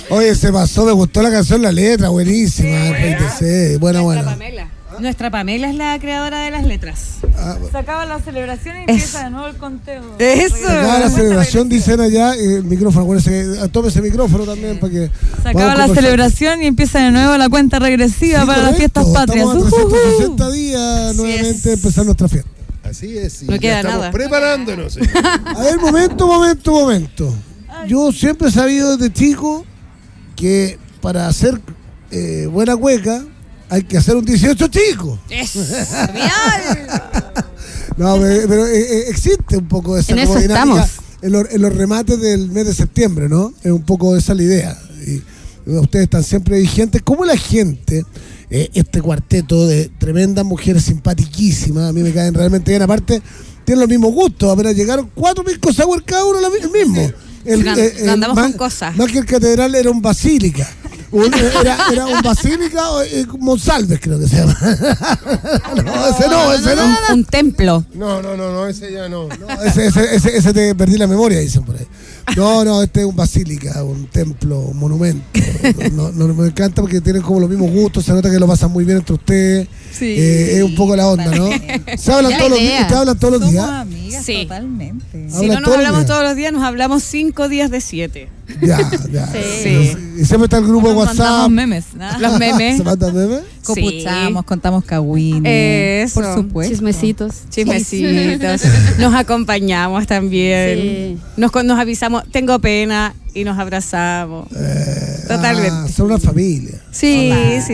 Oye, se pasó, me gustó la canción, la letra, buenísima. Sí, buena. Nuestra Pamela es la creadora de las letras. Se acaba la celebración y empieza de nuevo el conteo. Eso. Se acaba la celebración, dicen allá, el micrófono, acuérdense, tome ese micrófono también para que... Se acaba la celebración y empieza de nuevo la cuenta regresiva para las fiestas patrias. Estamos a 360 días nuevamente empezar nuestra fiesta. Así es, y no queda estamos nada. Preparándonos. A ver, momento. Yo siempre he sabido desde chico que para hacer buena cueca hay que hacer un 18 chico. ¡Genial! No, pero existe un poco esa en eso dinámica estamos. en los remates del mes de septiembre, ¿no? Es un poco esa la idea. Y ustedes están siempre vigentes. ¿Cómo la gente, este cuarteto de tremendas mujeres simpaticísimas, a mí me caen realmente bien, aparte tienen los mismos gustos, apenas llegaron 4 pisco sour cada uno el mismo. Andamos con cosas. Más que el catedral era un basílica. Era un basílica Monsalves, creo que se llama. Ese no. Un templo. No, ese ya no. Ese te perdí la memoria, dicen por ahí. No, este es un basílica, un templo, un monumento. No, me encanta porque tienen como los mismos gustos, se nota que lo pasan muy bien entre ustedes. Sí. Es un poco la onda, ¿no? ¿Se hablan todos los días? ¿Ustedes hablan todos los días? Somos amigas totalmente. Si no nos hablamos todos los días, nos hablamos 5 días de 7. Ya. Sí. Y siempre está el grupo de WhatsApp. Mandamos memes. Los memes. ¿Se mandan memes? Copuchamos, contamos cagüines. Eso. Por supuesto. Chismecitos. Nos acompañamos también. Sí. Nos avisamos, tengo pena y nos abrazamos. Totalmente. Son una familia. Sí.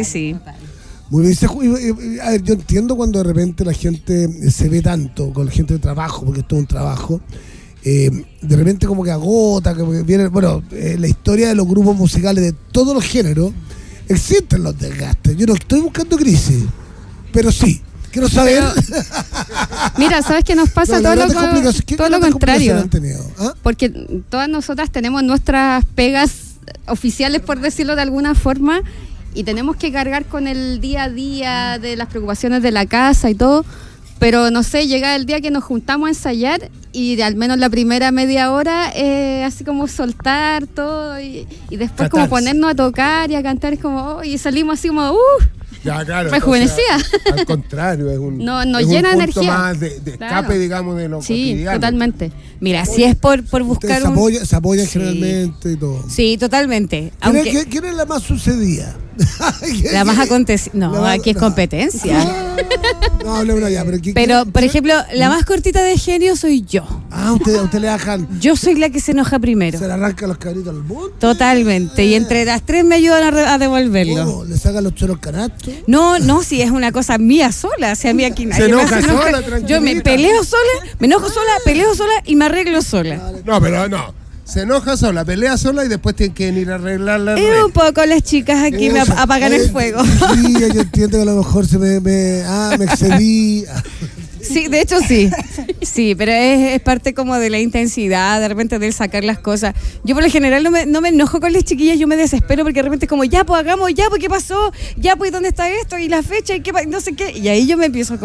Muy bien. A ver, yo entiendo cuando de repente la gente se ve tanto con la gente de trabajo, porque esto es un trabajo. De repente como que agota, que viene, la historia de los grupos musicales de todos los géneros, existen los desgastes. Yo no estoy buscando crisis, pero sí, quiero saber. Mira, ¿sabes qué nos pasa? Todo lo contrario. ¿Ah? Porque todas nosotras tenemos nuestras pegas oficiales, por decirlo de alguna forma, y tenemos que cargar con el día a día de las preocupaciones de la casa y todo. Pero no sé, llega el día que nos juntamos a ensayar y al menos la primera media hora así como soltar todo y después como ponernos a tocar y a cantar, es como, y salimos así como, Ya, claro. rejuvenecida. Al contrario, es un, nos es llena un de punto energía. más de escape, digamos, de lo Sí, cotidiano. totalmente. Mira, si es por buscar se apoyan Sí. generalmente y todo. Sí, totalmente. ¿Quién es la más sucedida? La más acontecida. No, aquí es competencia. No, hablemos ya, pero por ejemplo, la más cortita de genio soy yo. Usted le bajan. Yo soy la que se enoja primero. Se le arrancan los cabritos al monte. Totalmente. Y entre las 3 me ayudan a devolverlo. ¿Cómo? ¿Le sacan los choros canastos? No, si es una cosa mía sola. O sea, a mí aquí nadie Se me enoja hace sola, enojar. tranquilita. Yo me peleo sola, me enojo sola, peleo sola y me arreglo sola. No, pero no. Se enoja sola, pelea sola y después tienen que venir a arreglarla. Y un poco las chicas aquí me apagan el fuego. Sí, yo entiendo que a lo mejor me excedí. Sí, de hecho sí. Sí, pero es parte como de la intensidad, de repente del sacar las cosas. Yo por lo general no me enojo con las chiquillas, yo me desespero porque de repente es como, ya pues hagamos, ya pues qué pasó, ya pues dónde está esto y la fecha y qué no sé qué. Y ahí yo me empiezo